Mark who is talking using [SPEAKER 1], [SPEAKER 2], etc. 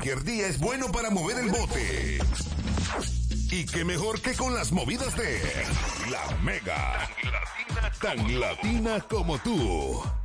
[SPEAKER 1] cualquier día es bueno para mover el bote. Y qué mejor que con las movidas de La Mega. Tan latina como tú.